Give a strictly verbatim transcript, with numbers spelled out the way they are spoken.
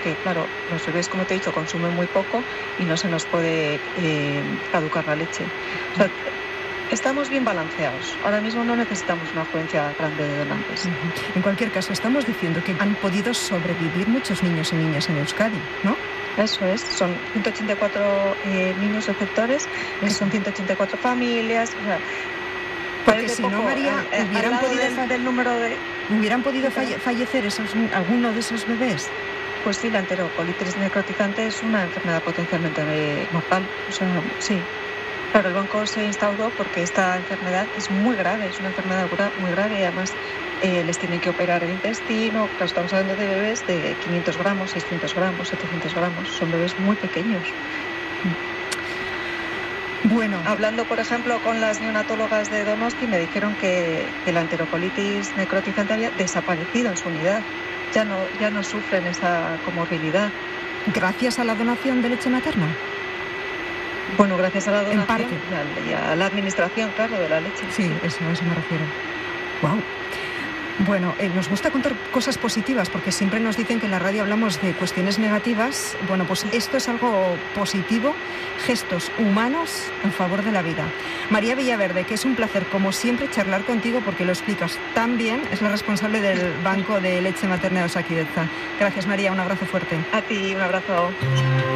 porque, claro, los bebés, como te he dicho, consumen muy poco y no se nos puede eh, caducar la leche. O sea, estamos bien balanceados. Ahora mismo no necesitamos una afluencia grande de donantes. Uh-huh. En cualquier caso, estamos diciendo que han podido sobrevivir muchos niños y niñas en Euskadi, ¿no? Eso es, son ciento ochenta y cuatro eh, niños receptores, que Eso. son ciento ochenta y cuatro familias. O sea, porque si no, María, eh, hubieran podido del, fa- del número de hubieran podido falle- fallecer esos alguno de esos bebés. Pues sí, la enterocolitis necrotizante es una enfermedad potencialmente mortal. O sea, sí. Claro, el banco se instauró porque esta enfermedad es muy grave, es una enfermedad muy grave y además eh, les tienen que operar el intestino. Claro, estamos hablando de bebés de quinientos gramos, seiscientos gramos, setecientos gramos. Son bebés muy pequeños. Bueno, hablando, por ejemplo, con las neonatólogas de Donosti, me dijeron que, que la enterocolitis necrotizante había desaparecido en su unidad. Ya no, ya no sufren esa comorbilidad. ¿Gracias a la donación de leche materna? Bueno, gracias a la donación en parte. y a la administración, claro, de la leche. Sí, eso, a eso me refiero. Wow. Bueno, eh, nos gusta contar cosas positivas porque siempre nos dicen que en la radio hablamos de cuestiones negativas. Bueno, pues esto es algo positivo, gestos humanos en favor de la vida. María Villaverde, que es un placer, como siempre, charlar contigo porque lo explicas tan bien. Es la responsable del Banco de Leche Materna de Osakidetza. Gracias, María. Un abrazo fuerte. A ti, un abrazo.